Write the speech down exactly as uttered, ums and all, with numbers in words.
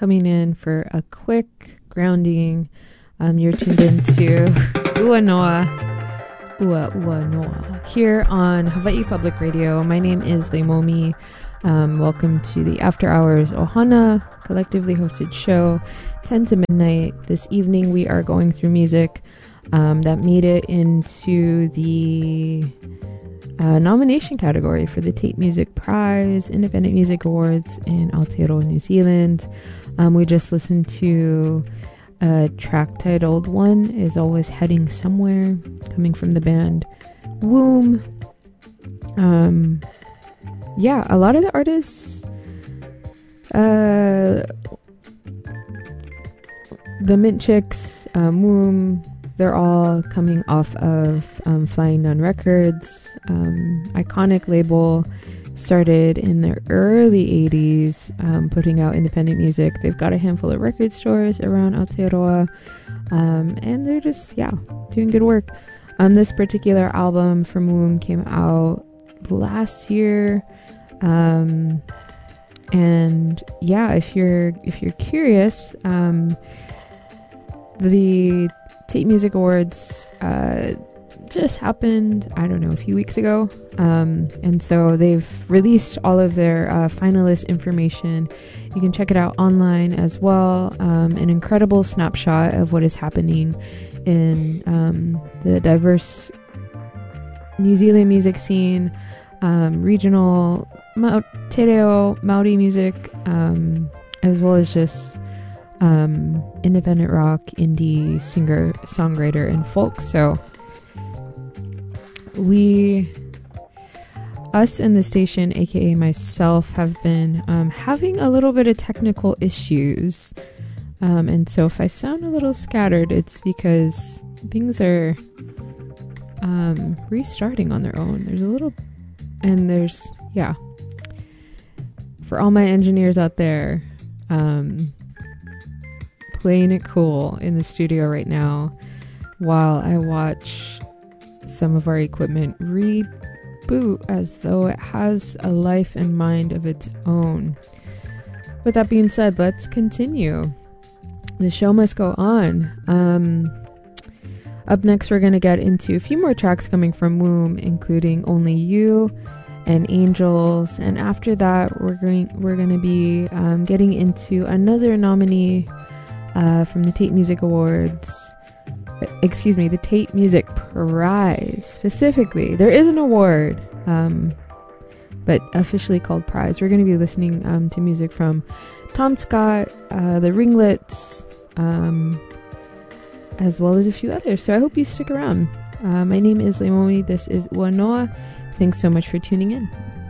coming in for a quick grounding. Um, you're tuned into Ua Noa, Ua Ua Noa, here on Hawaii Public Radio. My name is Leimomi. Um, welcome to the After Hours Ohana collectively hosted show, ten to midnight. This evening we are going through music um, that made it into the uh, nomination category for the Tate Music Prize Independent Music Awards in Aotearoa, New Zealand. Um, we just listened to a track titled One Is Always Heading Somewhere, coming from the band Womb. Um, yeah, a lot of the artists, uh, the Mint Chicks, um, Womb, they're all coming off of um, Flying Nun Records, um, iconic label, started in the early eighties, um, putting out independent music. They've got a handful of record stores around Aotearoa, um, and they're just, yeah, doing good work. Um, this particular album from Womb came out last year, um, and yeah, if you're if you're curious, um, the Tate Music Awards uh, just happened, I don't know, a few weeks ago. Um, and so they've released all of their uh, finalist information. You can check it out online as well. Um, an incredible snapshot of what is happening in um, the diverse New Zealand music scene, um, regional Ma- Te Reo Maori music, um, as well as just um, independent rock, indie, singer, songwriter, and folk. So we, us in the station, aka myself, have been um, having a little bit of technical issues. Um, and so if I sound a little scattered, it's because things are um, restarting on their own. There's a little, and there's, yeah. For all my engineers out there, um, playing it cool in the studio right now while I watch some of our equipment reboot as though it has a life and mind of its own. With that being said, let's continue. The show must go on. Um, up next, we're going to get into a few more tracks coming from Womb, including Only You and Angels. And after that, we're going we're going to be um, getting into another nominee uh, from the Tate Music Awards. Excuse me, the Tate Music Prize. Specifically, there is an award, um, but officially called Prize. We're going to be listening um, to music from Tom Scott, uh, the Ringlets, um, as well as a few others. So I hope you stick around. Uh, my name is Leimomi. This is Ua Noa. Thanks so much for tuning in.